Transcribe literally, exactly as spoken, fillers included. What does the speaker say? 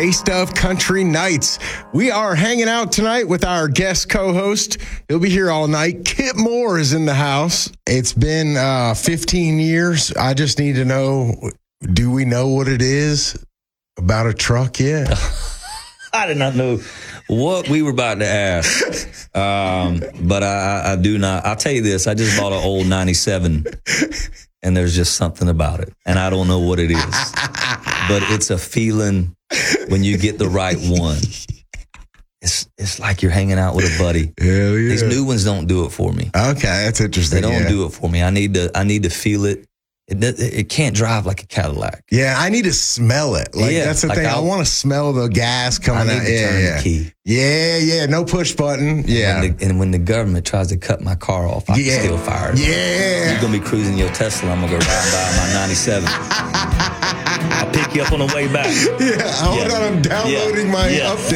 Taste of Country Nights. We are hanging out tonight with our guest co-host. He'll be here all night. Kip Moore is in the house. It's been uh, fifteen years. I just need to know, do we know what it is about a truck yet? I did not know what we were about to ask. Um, but I, I do not. I'll tell you this. I just bought an old ninety-seven, and there's just something about it. And I don't know what it is. But it's a feeling when you get the right one. It's it's like you're hanging out with a buddy. Hell yeah. These new ones don't do it for me. Okay, that's interesting. They don't yeah. do it for me. I need to I need to feel it. It, it can't drive like a Cadillac. Yeah, I need to smell it. Like Yeah, that's the like thing. I I'll- want to smell the gas I coming need out. to Yeah, turn yeah. the key. Yeah, yeah. No push button. Yeah. When the, and when the government tries to cut my car off, I Yeah. can still fire it. Yeah. You're going to be cruising your Tesla. I'm going to go ride by my ninety-seven. I'll pick you up on the way back. Yeah, hold Yeah. on. I'm downloading Yeah. my Yeah. update.